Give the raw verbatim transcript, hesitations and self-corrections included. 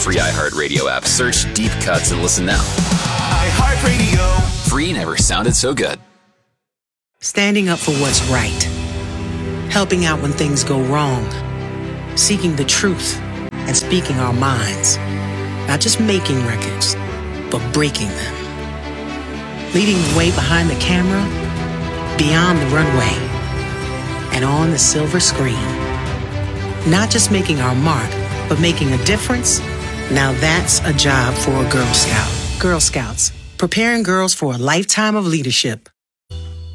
Free iHeartRadio app. Search Deep Cuts and listen now. iHeartRadio. Free never sounded so good. Standing up for what's right. Helping out when things go wrong. Seeking the truth and speaking our minds. Not just making records, but breaking them. Leading the way behind the camera, beyond the runway, and on the silver screen. Not just making our mark, but making a difference. Now that's a job for a Girl Scout. Girl Scouts, preparing girls for a lifetime of leadership.